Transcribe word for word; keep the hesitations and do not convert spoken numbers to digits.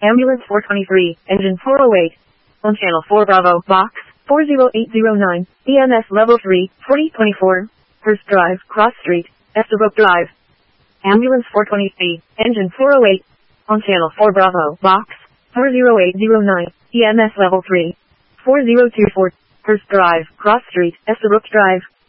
Ambulance four twenty-three, engine four oh eight. On channel four Bravo, box four zero eight zero nine, E M S level three, forty twenty-four. Hurst Drive, Cross Street, Estabrook Drive. Ambulance four twenty-three, engine four oh eight. On channel four Bravo, box four zero eight zero nine, E M S level three, four zero two four. Hurst Drive, Cross Street, Estabrook Drive.